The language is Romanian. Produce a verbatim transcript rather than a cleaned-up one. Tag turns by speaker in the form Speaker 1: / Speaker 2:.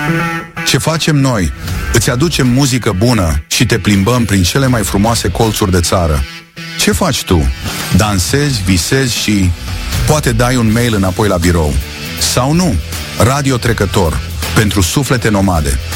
Speaker 1: Ce facem noi? Îți aducem muzică bună și te plimbăm prin cele mai frumoase colțuri de țară. Ce faci tu? Dansezi, visezi și poate dai un mail înapoi la birou. Sau nu? Radio Trecător, pentru suflete nomade.